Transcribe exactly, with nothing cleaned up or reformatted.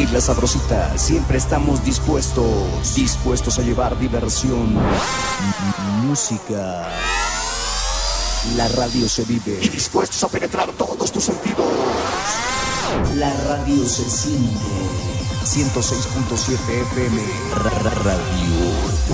Y la sabrosita, siempre estamos dispuestos, dispuestos a llevar diversión, música. La radio se vive y dispuestos a penetrar todos tus sentidos. La radio se siente. ciento seis punto siete F M Radio.